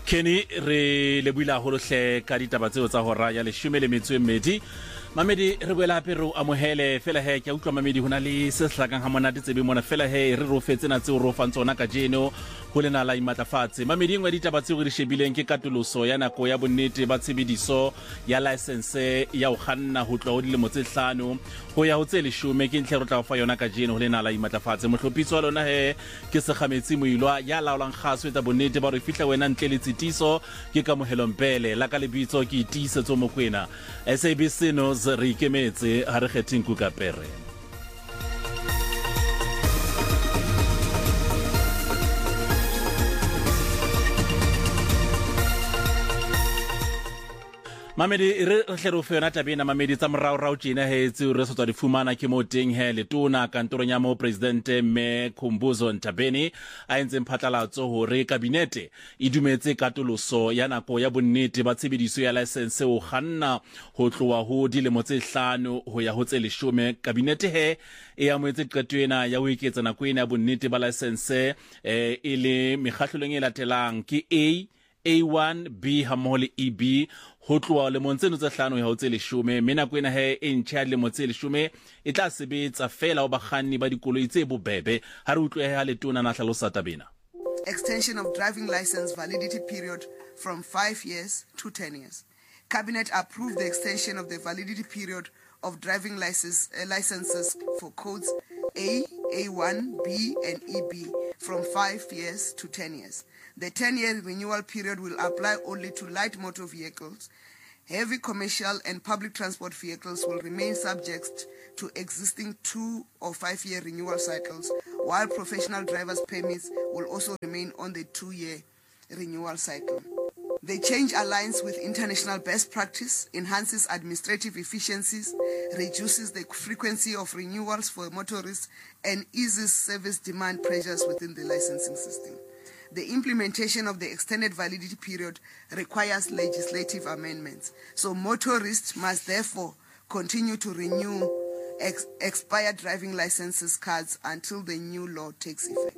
Kenny re le buila holohle ka ditaba tseo tsa hora ya 12 Mamedi re boela pero amohele fela he ke utlwa Mamedi hona le se hlakang ha monate tsebe mona fela he re rofetse na tseo ro fantsona ka jeno ho lena la imatlafatse Mamedi ngwe ditaba tseo re shebileng ke katoloso ya nako ya bonnete ba tshebediso ya license ya ho kganna ho tloa ho dilemo tse 5 ho ya ho tse 10 ke ntle re tla fa yona ka jeno ho lena la imatlafatse mohlopitso wa lona he ke sekgametsi moilwa ya laolang khaso tsa bonnete ba re fihla wena ntle le tsitiso ke ka mohelo mpele la ka lebitso ke itisetso mokwena SABC no re ikemetse ha re kgetheng kukapere Mamedi re hlero fe yona tabena Mamedi tsa morao tjena he tse re sotswa di fumana ke mo teng he letona kantorong ya mo president me Khumbuzo Ntabeni a entse mphatlalatso hore kabinete e dumetse katoloso ya nako ya bonnete ba tshebediso ya license ho kganna ho tloa ho dilemo tse 5 ho ya ho tse 10 kabinete he e amoetse qeto ena ya ho eketsa nako ena ya bonnete ba license e le mekgahlelong e latelang ke A1 B hamole EB ho tloa le montseno tse 5 ya ho tse 10 mena kwena he e ntšha le motse 10 e tla sebetsa fela ho bakganni ba dikoloi tse bobebe ha re utlwe ha letona na hlalosa tabena extension of driving license validity period from 5 years to 10 years. Cabinet approved the extension of the validity period of driving licenses for codes A, A1, B, and EB from 5 years to 10 years. The 10-year renewal period will apply only to light motor vehicles. Heavy commercial and public transport vehicles will remain subject to existing 2 or 5-year renewal cycles, while professional drivers' permits will also remain on the 2-year renewal cycle. The change aligns with international best practice, enhances administrative efficiencies, reduces the frequency of renewals for motorists, and eases service demand pressures within the licensing system. The implementation of the extended validity period requires legislative amendments. So motorists must therefore continue to renew expired driving licenses cards until the new law takes effect.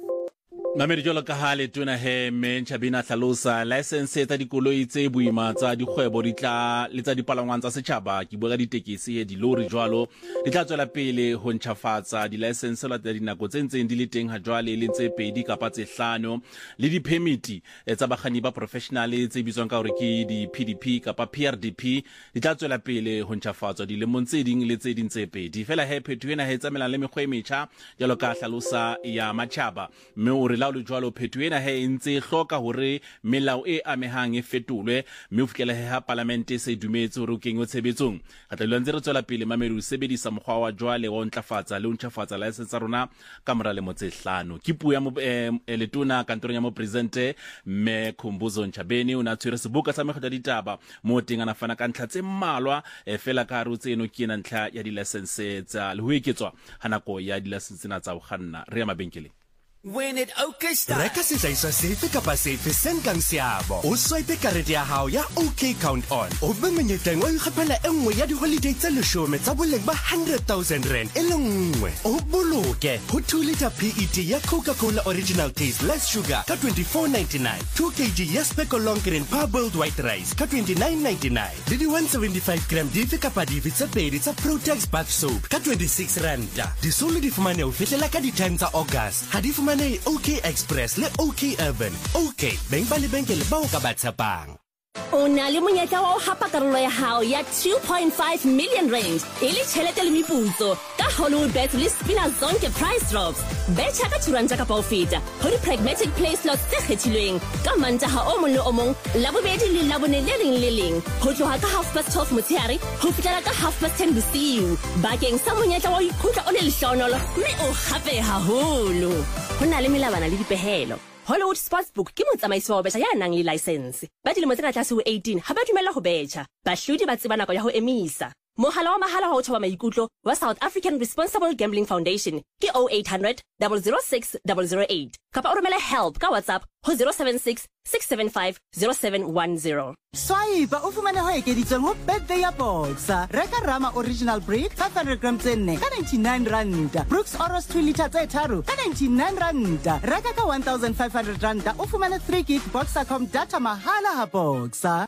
Mamedi jolo ka hale tuna he me Nchabina hlalosa license tsa dikoloi tse boima tsa dikgwebo di tla le tsa dipalangwang tsa setjhaba ke bua ka ditekesi di lori jwalo di tla tswela pele ho ntjhafatsa di license la tsa dinako tse ntseng di le teng ha jwale le tse 2 kapa tse 5 le di permit tsa bakganni ba professional tse bitswang ka hore ke di PDP kapa PRDP di tla tswela pele ho ntjhafatswa di le montse ding le tse ding tse 2 fela he phetho ena he tsamela le mekgwa e metjha jalo ka hlalosa ya matjhaba mme o re lo jwalo phethuena he ntse hloka hore melao e amehang e fetolwe mme o fitlela he ha parlamente se dumetse hore o kenywe tshebetsong ga tla ntse re tswela pele Mamedi o sebedisa mokgwa wa jwale wa ntlafatsa le ntlafatsa license tsa rona ka mora le motse 5 ke puo ya letona kantorong ya mo president me Khumbuzo Ntabeni o na tshwere seboka sa megota ditaba mo teng ana fana ka ntlha tse mmalwa fela ka ro tseno ke na ntlha ya di license tsa le ho eketswa hanako ya di license na tsa ho kganna re ya mabenkeleng. When it OK Style. Reka sehlahiswa sefe kapa sefe se nkang seabo. O swipe karete ya hao ya OK Count On. O be menyetleng o ikgapela e nngwe ya di-holiday tse 10 tsa boleng ba 100,000 rand e le nngwe. O boloke ho 2 liter PET ya Coca-Cola Original Taste Less Sugar ka 24.99. 2 kg ya Speckle Long Grain Parboiled White Rice ka 29.99. Le di 175 gram dife kapa dife tse 2 tsa Protex Bath Soap ka 26 rand. Di solo di fumane ho fihlela ka di-time tsa August. Ha di fumane OK Express le OK Urban. OK, beng ba lebenkele ba o ka ba tshepang. O na le monyetla wa ho hapa karolo ya hao ya 2.5 million rand e le tjhelete le meputso ka Hollywoodbets le Spina Zonke price drops. Betjha ka turanta kapa ho feta ho di pragmatic play slots tse kgethilweng ka Mantaha o mong le o mong, Labobedi le Labone le leng ho tloha ka 12:30 motshehare ho fihlela ka 10:30 bosiu bakeng sa monyetla wa ho ikhutla o le lehloonolo mme o hape haholo. Ho na le melabana le dipehelo. Hollywood Sportsbook ke motsamaisi wa ho betjha ya nang le license. Ba dilemo tse ka tlase ho 18 ha ba dumella ho betjha. Bahlodi ba tseba nako ya ho emisa. Mohala wa mahala wa ho tjhaba maikutlo wa South African Responsible Gambling Foundation ke 0800 006 008 kapa o romela help ka WhatsApp ho 076 675 0710. Swaiba o fumane ho ekeditsweng ho birthday ya Boxer. Reka Rama Original Breed 500 grams tsene ka 99 rand. Brooks Oros 2 liter tse tharo ka 99 rand. Reka ka 1500 rand o fumane 3 gig Boxer.com data mahala ha Boxer.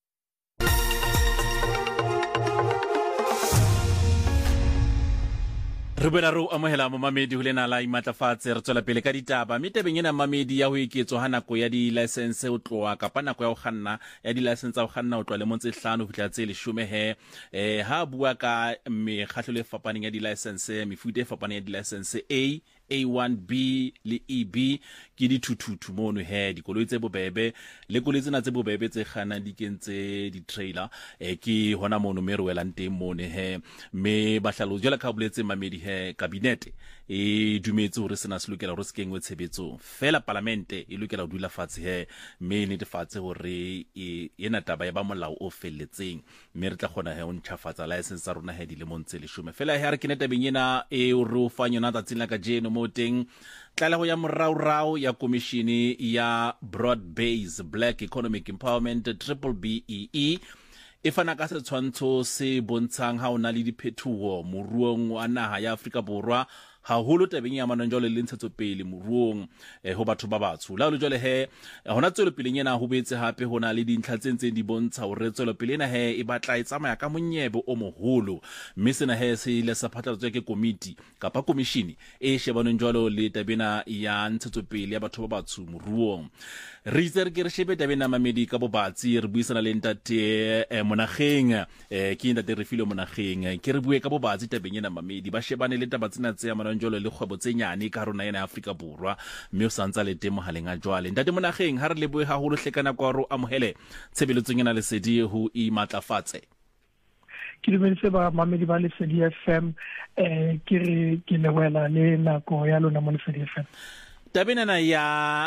Re boela re amohela momamedi ho lena la imatlafatse re tswela pele ka ditaba mme tabeng ena mamedi ya ho iketswa ha nako ya di-license o tloa kapa nako ya ho kganna ya di-license tsa ho kganna o tloa lemong tse 5 ho fihla tse 10 ha bua ka mekgatlo le fapaneng ya di-license mefuta e fapaneng ya di-license A1B le EB ke dithuthuthu mono dikoloi tse bobebe le koloi tsena tse bobebe tse kganang di kentse di-trailer ke hona mono me re welang teng mono me ba hlalosa jwale ka boletse mamedi kabinete e dumetse hore sena se lokela hore se kengwe tshebetsong fela parlamente e lokela ho dula fatshe me netefatse hore ena taba ya ba molao o felletseng me re tla kgona ho ntjhafatsa license tsa rona dilemong tse 10 fela ha re kene tabeng ena e re o fanya na tsatsing la ka jeno mo teng tlaleho ya moraorao ya komishini ya Broad Based Black Economic Empowerment BBEE e fana ka setshwantsho se bontshang ha ona le diphethoho moruong wa naha ya Afrika Borwa haholo tabeng ya manonjolo le ntshetsopele moruong ho batho ba batsho la le jole hona tswelopele ena ho betse hape hona le dintlha tse ntseng di bontsha hore tswelopele ena e batla e tsamaya ka monyebe o moholo mme sena se ile sa phatlatswa ke komiti kapa komishini e shebaneng jwalo le tabena ya ntshetsopele ya batho ba batsho moruong re itse ke re shebe tabena mamedi ka bobatsi re buisana le ntate monageng ke ntate re file monageng ke re bue ka bobatsi tabeng ena mamedi ba shebane le tabatsena tse ya jolo le kgwebo tse nyane ka rona ena ya Afrika Borwa mme o santsa le temo haleng a jwale ntate monageng ha re leboe haholo hlekana kwa ro amohele tshebeletsong ena le sedi ho imatlafatse ke dumedise ba mamedi ba le Lesedi FM ke re ke leboela le nako ya lona mo Lesedi FM tabena ya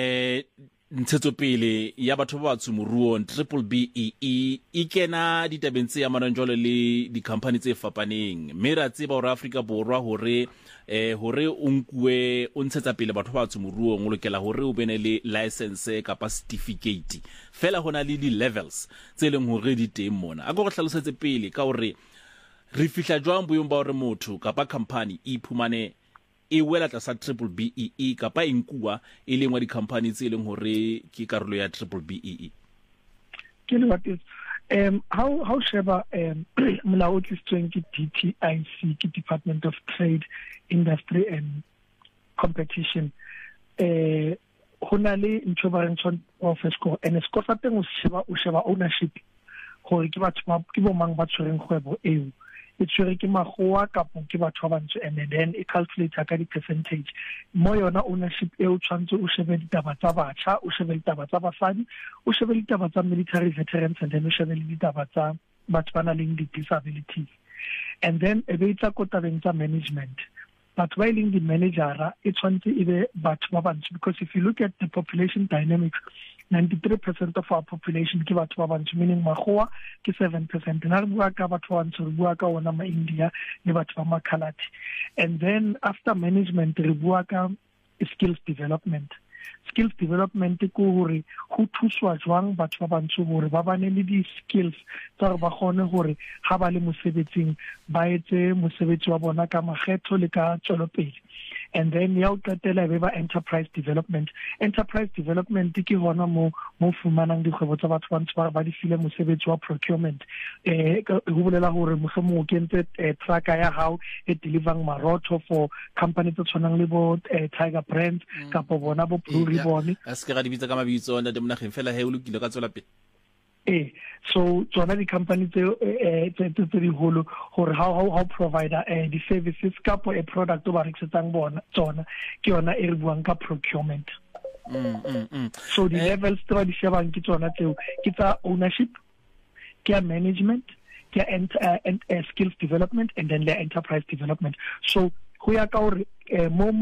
ntshetsopele ya batho ba batsho moruong BBEE e kena ditabeng tse ya manonjolo le di-company tse fapaneng mme ra tseba hore Afrika Borwa hore o nkuwe o ntshetsa pele batho ba batsho moruong o lokela hore o bene le license kapa certificate fela hona le di-levels tse leng hore di teng mona a go re hlalosetse pele ka hore re fihla jwang boyong ba hore motho kapa company e iphumane e wela tlasa BBEE kapa inkuwa e lengwa di-company tse leng hore ke karolo ya BBEE ke le batse how sheba molao o tlisitsweng ke DTIC ke Department of Trade, Industry and Competition hona le ntho ba reng of score and score sa teng o sheba ownership gore ke bo mang ba tshwereng kgwebo eo e tshwere ke magoa kapo ke batho ba bantsho and then e calculate ka di percentage mo yona ownership e o tshwantse o shebe ditaba tsa batjha o shebe ditaba tsa basadi o shebe ditaba tsa military veterans and then o shebe ditaba tsa batho ba na le disabilities and then e be itsa kotabeng tsa management batho ba ileng di managera e tshwantse e be batho ba bantsho because if you look at the population dynamics 93% of our population ke batho ba bantsho meaning magoa ke 7% na re bua ka batho ba bantsho re bua ka ona ma India le batho ba makhalati and then after management re bua ka skills development ko hore ho thuswa jwang batho ba bantsho hore ba bane le di skills tsa ba gone hore ha ba le mosebetsing ba etse mosebetsi wa bona ka magetho le ka tswelopele and then ya utatela be ba enterprise development ke hona mo fumanang dikgwebo tsa batho ba ba di file mosebetsi wa procurement go bolela hore mohlomong o kentse truck ya hao e delivering marotho for company tse tshwanang le bo Tiger Brands kapo bona bo Blue Ribbon a se ga di bitsa ka mabitso ntate monageng fela he o lokile ka tswela pele so tsona di company tse di holo hore how provider di services kapo a product o ba rekisetsang bona tsona ke yona e re buang ka procurement so the levels tsa di shebang ke tsona tseo ke tsa ownership ke management ke skills development and then the enterprise development so ho ya ka hore mo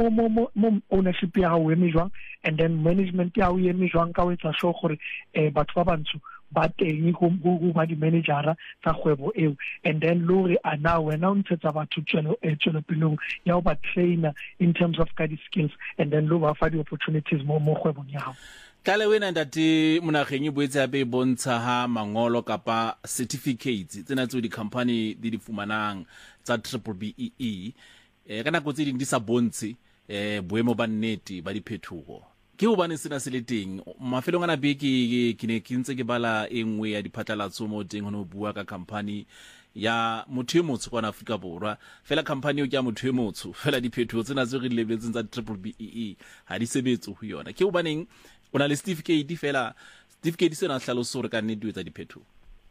ownership ya hao eme jwang and then management ya hao eme jwang ka o etsa sure gore batho ba bantsho ba teng go ba di managera tsa kgwebo eo, and then lori ana wena o ntshetsa batho tswelopelong ya go ba trainer in terms of ka di skills, and then lo ba fa di opportunities mo kgwebong ya gago. Kale wena ntate monageng e boetse ape bontsha ha mangolo kapa certificates tsena tse di company di fumanang tsa BBBEE ka nako tse ding di sa bontshe boemo ba nnete ba diphetogo. Ke ho bane sena se le teng mafelong ana beke ke ne ke ntse ke bala engwe ya diphatlalatso mo teng ho no bua ka company ya motho e motsho kwa Afrika Borwa, fela company o ke ya motho e motsho, fela diphetogo tsena tse re lebeletseng tsa BBBEE ha di sebetse ho yona. Ke ho baneng o na le certificate fela certificate sena hlaloso re ka nnete o etsa diphetogo.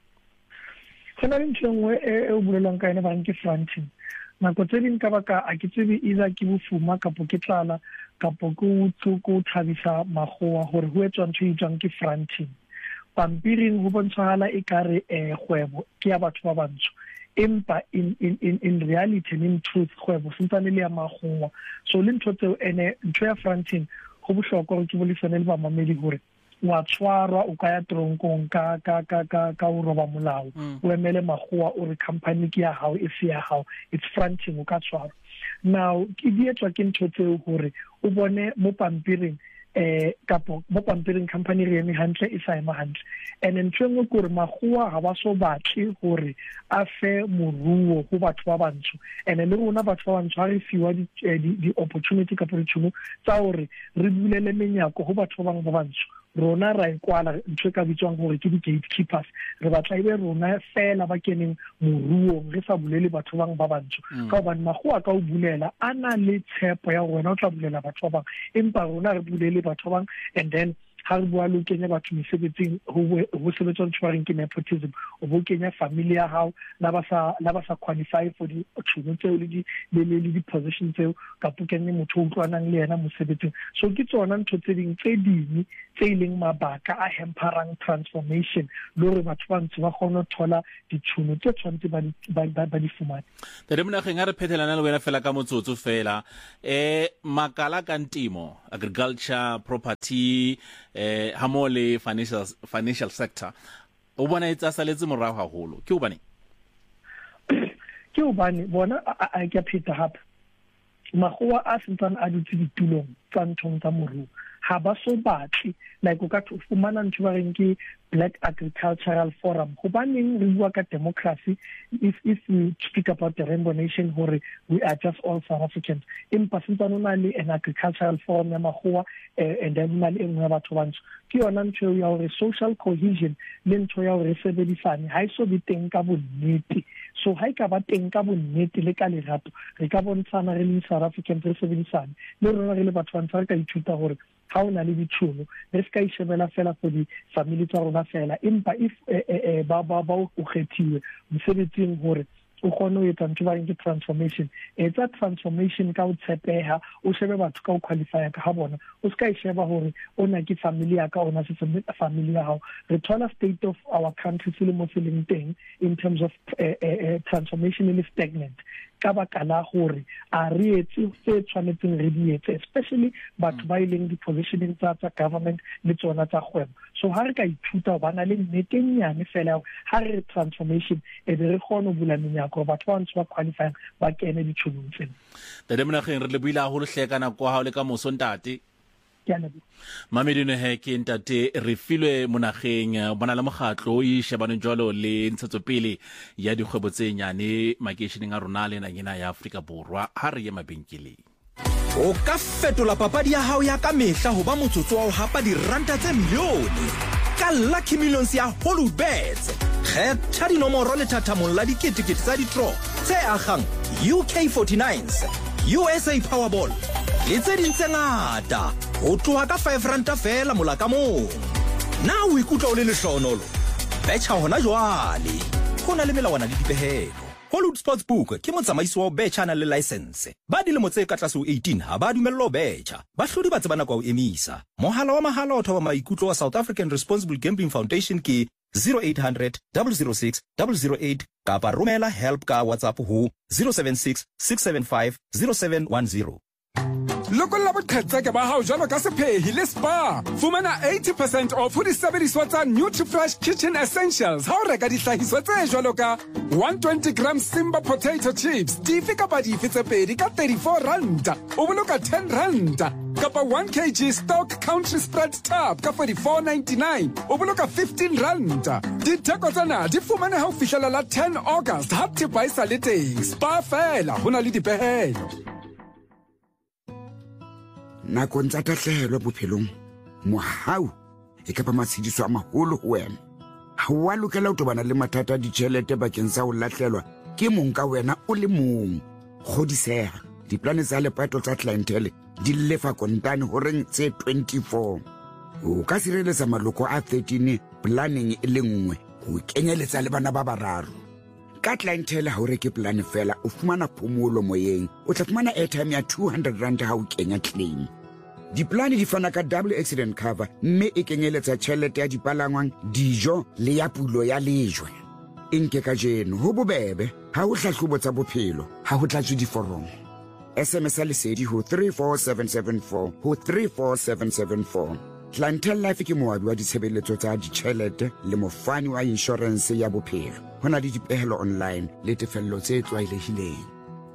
Tsena le ntshengwe e o bulelwang ka ene ba nke fronting nako tse ding ka baka a ke tsebe either ke bofuma kapo ke tlala kapo go thabisa magoa gore ho etswa ntho e tswang ke fronting. Pampiring ho bontshagala e kare kgwebo ke ya batho ba bantsho, empa in reality and in truth kgwebo sentsane le ya magoa. So le ntho tseo ene ntho ya fronting go bohlokwa gore ke bolisane le ba mamedi gore wa tshwarwa o ka ya tronkong ka o roba molao o emele magoa o re company ke ya hao e se ya hao, it's fronting o ka tshwarwa. Now ke dietswa ke ntho tseo gore o bone mo pampiring kapo mo pampiring company re eme hantle e sa ema hantle, and ntshengwe gore magoa ha ba so batle gore a fe moruo go batho ba bantsho, and le rona batho ba bantsho ha re fiwa di opportunity kapo ditšhono tsa gore re bulele menyako go batho ba bang ba bantsho. Rona ra ikwala ntho ka bitswang gore ke di gatekeepers, re batla ibe rona fela ba keneng moruo re sa bulele batho bang ba bantsho ka hobane magoa ka o bulela ana le tshepo ya rona o tla bulela batho ba bang, empa rona re bulele batho bang, and then ha re bua lo kenya batho mesebetsing ho sebetsa ntho ba reng ke nepotism, o bo kenya family ya hao la ba sa qualify for di tšhono tseo le di position tseo kapo kenye motho o utlwanang le yena mosebetsing. So ke tsona ntho tse ding tse ileng mabaka a hamperang transformation le gore batho ba ntse ba kgona thola ditšhono tse tshwanetse ba di fumane. Tere monageng ha re phethelana le wena fela ka motsotso fela makala ka ntimo, agriculture, property ha mo le financial sector o bona etsa saletse morago haholo ke o bane bona a ke pheta hape magoa a sentsana a dutse ditulong tsa ntshong tsa moruo ha ba so batle like o ka fumana ntho ba reng ke Black Agricultural Forum. Go baneng re bua ka democracy if we speak about the Rainbow Nation gore we are just all South Africans. Empa sentsane na le an agricultural forum ya magoa and then na le engwe ya batho bantsho ke yona ntho ya gore social cohesion le ntho ya gore sebedisane ha iso di teng ka bonnete. So ha ka ba teng ka bonnete le ka lerato re ka bontshana re le South Africans re sebedisane le rona re le batho bantsho re ka ithuta gore ha o na le ditšhono re ska ishebela fela for di family tsa rona fela, empa if ba o kgethiwe mosebetsing gore o kgone ho etsa ntho ba reng ke transformation, etsa transformation ka o tshepeha o shebe batho ka o qualify ka ha bona o ska isheba gore ona ke family ya ka ona se family ya hao. Re thola state of our country se le mo seleng teng in terms of transformation is stagnant ka baka la gore a re etse se tshwanetseng re di etse, especially batho ba ileng di positioning tsa government le tsona tsa kgwebo. So ha re ka ithuta ba na le netenyane fela ha re transformation e be re kgone ho bula menyako batho ba ntse ba qualify ba kene ditšhonong tsena. Tere monageng re le buile haholo hlekana kwa ha le ka moso ntate Mamedine he ke ntate re filwe monageng bona le mogatlo o ishebane jwalo le ntshetsopele ya dikgwebo tse nyane makeisheneng a rona le nangena ya Afrika Borwa ha re ye mabenkeleng. O ka fetola papadi ya hao ya ka mehla ho ba motsotso wa ho hapa diranta tse milione ka Lucky Millions ya Hollywoodbets. Kgetha dinomoro le thathamong la diketekete tsa ditro tse agang UK49s, USA Powerball le tse ding tse ngata o tloha ka 5 ranta fela mola ka mong. Na o ikutlwa o le lehlonolo betcha hona jwale go na le melawana le dipehelo. Hollywood Sportsbook ke motsamaisi wa betcha na le license ba dilemo tse ka tlase ho 18 ha ba dumellwa betcha ba hlodi ba tsebana kwa o emisa. Mohala wa mahala o thoba maikutlo wa South African Responsible Gambling Foundation ke 0800 006 008 kapa romela help ka WhatsApp ho 076 675 0710. lokolla boqhetseke ba hao jwalo ka sephehi le spa. Fumana 80% off ho disebediswa tsa NutriFresh Kitchen Essentials ha o reka dihlahiswa tse jwalo ka 120 grams Simba potato chips dife kapa dife tse pedi ka 34 rand, o boloka 10 rand, kapa 1 kg stock country spread tub ka 44.99, o boloka 15 rand. Ditheko tsena di fumane ha o fihlela la 10 August ha thepa e sa le teng. Spa fela hona le dipehelo. Nakong tsa tahlehelo bophelong, mohau e ka ba matshediso a maholo ho wena. Ha wa lokela ho tobana le mathata a ditjhelete bakeng sa ho lahlelwa ke mong ka wena o le mong. Kgodiseha, diplane tsa lepato tsa clientele di lefa kontane horeng tse 24. O ka sireletsa maloko a 13 planning e le nngwe ho kenyeletsa le bana ba bararo. Ka clientele ha o reke plan fela o fumana phomolo moyeng, o tla fumana airtime ya 200 rand ha o kenya claim. Diplane di fana ka double accident cover, mme e kenyeletsa tjhelete ya dipalangwang, dijo le ya pulo ya lejwe. Inke ka jeno ho bobebe ha o hlahlobo tsa bophelo, ha ho tlatswe diforomo. SMS lesedi ho 34774 ho 34774. Clientele Life ke moabi wa ditshebeletso tsa ditjhelete le mofani wa insurance ya bophelo. Hona le dipehelo online le tefello tse tlwaelehileng.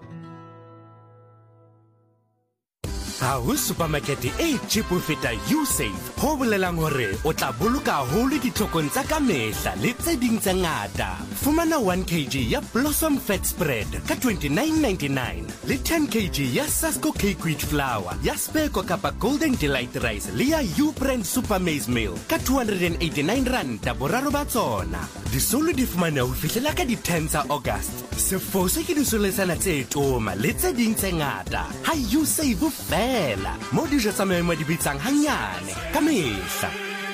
Ha ho supermarket e cheap ho feta Usave, ho bolelang hore o tla boloka haholo ditlhokong tsa ka mehla le tse ding tse ngata. Fumana 1 kg ya Blossom Fat Spread ka 29.99 le 10 kg ya Sasco Cake Wheat Flour ya Speco kapa Golden Delight Rice le ya U-Brand Super Maize Meal ka 289 rand boraro ba tsona. Disolo di fumana ho fihlela ka di 10 tsa August. Sefose ke disoletsana tse toma le tse ding tse ngata. Ha Usave fela mo dijo tsa maemo di bitsang hanyane ka mehla.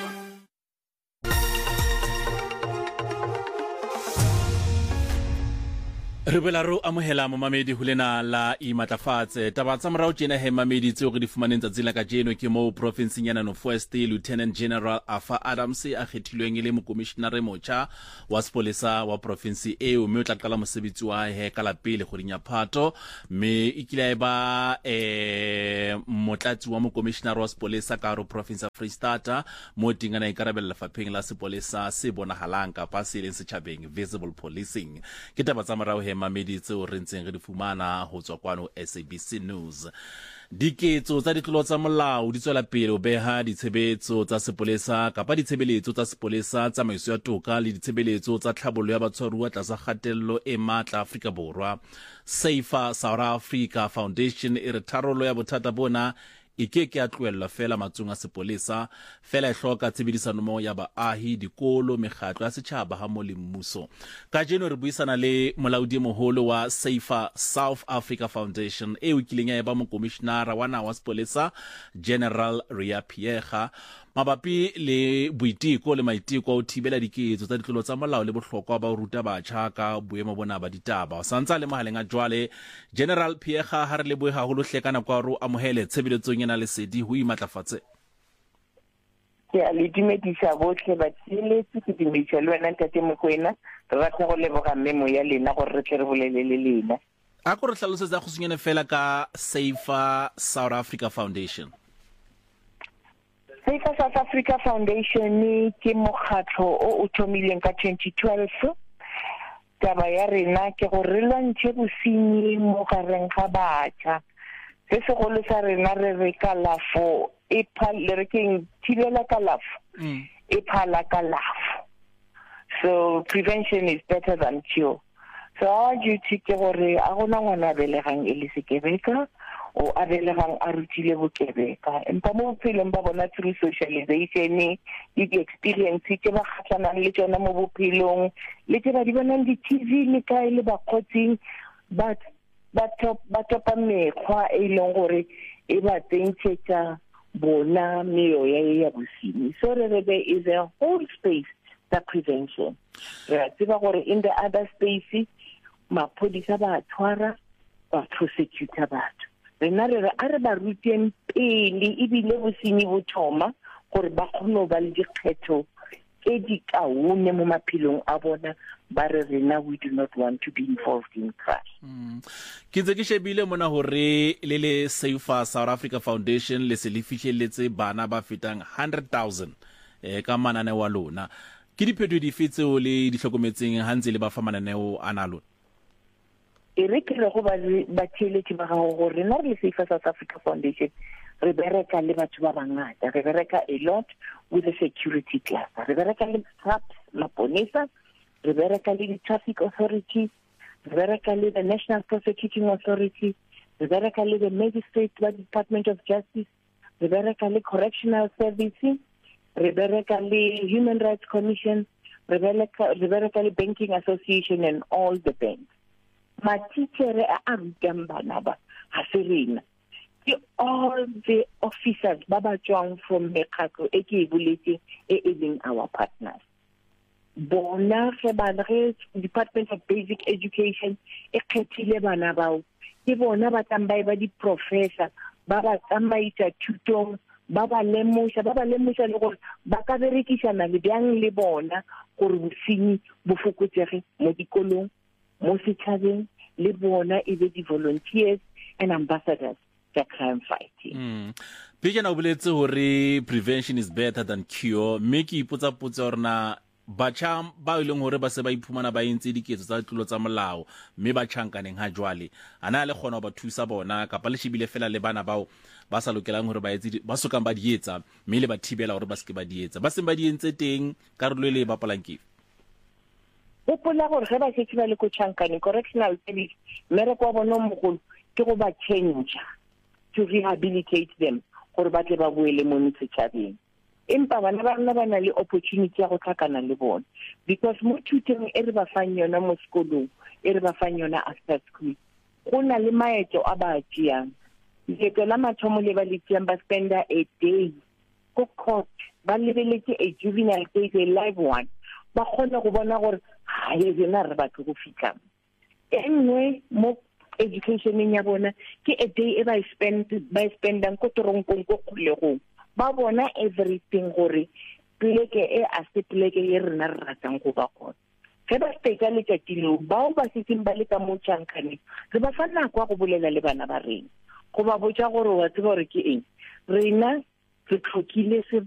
Re bela ro amohela momamedi ho lena la imatlafatse. Taba tsa morao tjena he mamedi tseo re di fumaneng tsa tsela ka jeno ke mo province ya North West. Lieutenant General Afa Adams a kgethilweng le mokomishenare motjha wa sepolesa wa province eo, mme o tla qala mosebetsi wa he ka la pele kgweding ya Phato, mme e kile ba motlatsi wa mokomishenare wa sepolesa ka hare province ya Free State mo tingana ikarabella lefapheng la sepolesa se bonahalang kapa se leng setjhabeng, visible policing. Ke taba tsa morao he mamedi tseo re ntseng re di fumana ho tswa kwano SABC News. Diketso tsa ditlolo tsa molao di tswela pele ho beha ditshebetso tsa sepolesa kapa ditshebeletso tsa sepolesa, tsamaiso ya toka le ditshebetso tsa tlhabollo ya batshwaruwa tlasa kgatello e matla Afrika Borwa. Safer South Africa Foundation e re tharollo ya bothata bona e ke a tloella fela matsong a sepolesa, fela e hloka tshebedisano mo ya baahi, dikolo, mekgatlo ya setjhaba ha mo le mmuso. Ka jeno re buisana le molaodi moholo wa Safer South Africa Foundation e o kileng ya ba mokomishenara wa naha wa sepolesa General Ria Pierre mabapi le boiteko le maiteko o thibela diketso tsa ditlolo tsa molao le bohlokwa ba ho ruta batjha ka boemo bona ba ditaba. Santsa le mahaleng a jwale General Pierre ha re le boe haholo hlekana kwa ro amohele tshebeletsong ena le sedi ho imatlafatse. Ke a le dumedisa bohle ba tsheletsi ke dumedisa le wena ntate Mokoena, re batla go leboga memo ya lena gore re tle re bolele le lena. A go re hlalosetsa go senyane fela ka Safer South Africa Foundation. Safer South Africa Foundation ke mokgatlo o thomileng ka 2012. Taba ya rena ke go re lwantse bosenyi mo gareng ga batjha. Se segolo sa rena re re kalafo e phale re keng thibela kalafo e phala kalafo. So prevention is better than cure. So our duty ke gore a gona ngwana belegang e le sekebeka o a belegang a rutile bokebeka, empa mo bophelong ba bona through socialization le di-experience ke ba kgatlanang le tsona mo bophelong le ke ba di bonang di-TV le kae le bakgotsing ba topa mekgwa e leng gore e ba tsentšhetša bona meoya ya bosenyi. So there is a whole space that prevention. Re a tseba gore in the other space maphodisa ba tshwara ba prosecutor batho. Rena re re a re ba ruteng pele ebile bosenyi bo thoma gore ba kgone ba le dikgetho ke tse di kaone mo maphelong a bona ba re rena we do not want to be involved in crime. Ke ntse ke shebile mona hore le Safer South Africa Foundation le se le fihlelletse bana ba fetang 100,000 ka manane wa lona. Ke diphetho di fetse o le di hlokometseng ha ntse le ba fa mananeo ana lona? E re ke re go ba tsheletse ba gago gore rena re le Safer South Africa Foundation re bereka le batho ba bangata, re bereka a lot with the security cluster, re bereka le SAPS, maponesa, re bereka le the traffic authority, re bereka le the National Prosecuting Authority, re bereka le the magistrate by Department of Justice, re bereka le Correctional Service, re bereka le Human Rights Commission, re bereka le Banking Association and all the banks. Matitjhere a rutang bana ba ha se rena, all the officers baba tswang from mekgatlo e ke buletse e leng our partners. Bona ge bana ge Department of Basic Education e khethile bana bao ke bona ba tsamaya ba di professor ba ba tsamaisa thutong ba ba lemosa le gore ba ka berekisana le bjang le bona gore bosenyi bo fokotsege mo dikolong mo setšhabeng le bona e be di volunteers and ambassadors for crime fighting. Pejana o boletse hore prevention is better than cure. Me ke ipotsa hore na batjha ba ileng hore ba se ba iphumana ba entse diketso tsa tlolo tsa molao mme ba tjhankaneng ha jwale ana le kgona ba thusa bona kapa le shibile fela le bana bao ba sa lokelang hore ba etse ba sokang ba dietsa mme le ba thibela hore ba se ke ba dietsa ba se ba di entse teng karolo le ba palanki o pola gore ge ba se ba le ko tjhankaneng correctional service mere kwa bona mogolo ke go ba change to rehabilitate them gore ba tle ba boele mo setšhabeng. Empa bana ba rona ba na le opportunity ya go tlhakana le bona because mo thuteng e re ba fang yona mo sekolong e re ba fang yona after school go na le maeto a ba tšeang. Leeto la mathomo le ba le tšeang ba spenda a day ko court ba lebeletse a juvenile case, a live one, ba kgona go bona gore ha e rena re batho go fitlha. Anyway, mo educationeng ya bona ke a day e ba spendang ko toronkong ko kgolegong ba bona everything gore pleke e a se pleke e rena re ratang go ba gona. Ge ba steka letšatši leo bao ba setseng ba le ka mo tšhankaneng re ba fa nako go bolela le bana ba rena go ba botša gore wa tseba gore ke eng rena re tlhokile